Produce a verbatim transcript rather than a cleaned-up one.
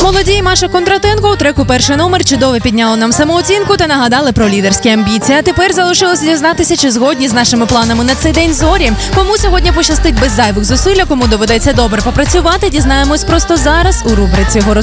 Молоді і Маша Кондратенко у треку «Перший номер» чудово підняли нам самооцінку та нагадали про лідерські амбіції. А тепер залишилося дізнатися, чи згодні з нашими планами на цей день зорі. Кому сьогодні пощастить без зайвих зусиль, а кому доведеться добре попрацювати, дізнаємось просто зараз у рубриці «Гороскоп».